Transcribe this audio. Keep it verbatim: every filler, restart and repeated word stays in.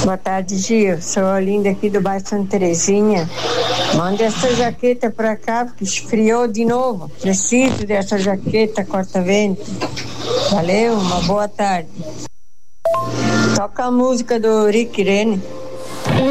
Boa tarde, Gil. Sou a Linda aqui do bairro Santa Terezinha. Mande essa jaqueta pra cá, porque esfriou de novo. Preciso dessa jaqueta corta-vento. Valeu, uma boa tarde. Toca a música do Rick Renner.